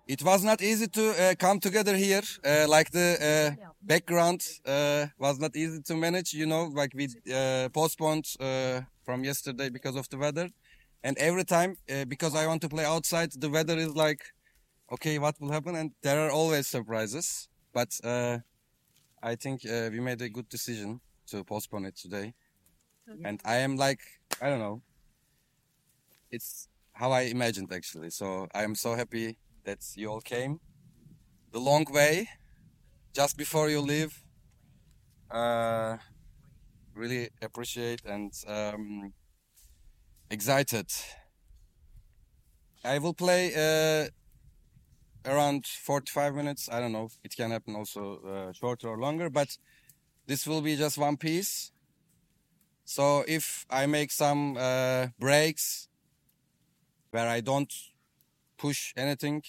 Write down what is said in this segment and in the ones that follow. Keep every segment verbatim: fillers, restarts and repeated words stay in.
it was not easy to uh, come together here. Uh, like the uh, background uh, was not easy to manage. You know, like we uh, postponed uh, from yesterday because of the weather, and every time uh, because I want to play outside, the weather is like, okay, what will happen? And there are always surprises. But uh, I think uh, we made a good decision to postpone it today, and I am like, I don't know. It's how I imagined actually. So I am so happy that you all came the long way just before you leave. Uh, really appreciate and um, excited. I will play uh, around forty-five minutes. I don't know. It can happen also uh, shorter or longer, but this will be just one piece. So if I make some uh, breaks where I don't push anything,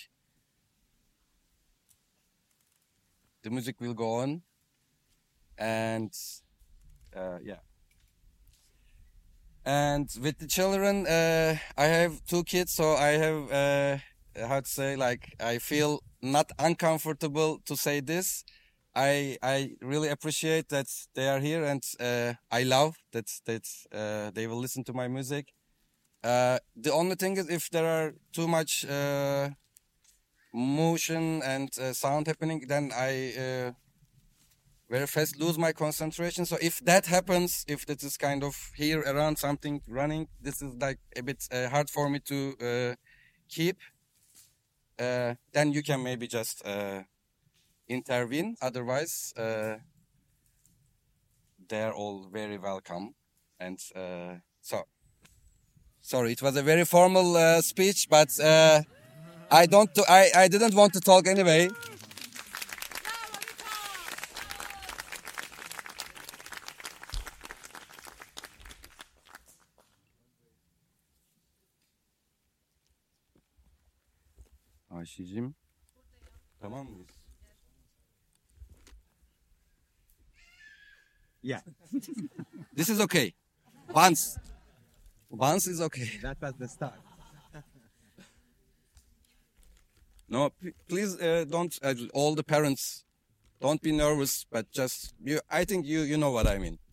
the music will go on. And uh, yeah. And with the children, uh, I have two kids, so I have, uh, how to say, like, I feel not uncomfortable to say this. I I really appreciate that they are here, and uh, I love that that uh, they will listen to my music. Uh, the only thing is, if there are too much uh, motion and uh, sound happening, then I uh, very fast lose my concentration. So if that happens, if that is kind of here around something running, this is like a bit uh, hard for me to uh, keep. Uh, then you can maybe just uh, intervene. Otherwise, uh, they're all very welcome. And uh, so, sorry, it was a very formal uh, speech, but uh, I don't. I I didn't want to talk anyway. Ayşe'cim, tamam mıyız? Yeah. This is okay. Once. Once is okay. That was the start. No, p- please uh, don't, uh, all the parents, don't be nervous, but just, you. I think you, you know what I mean.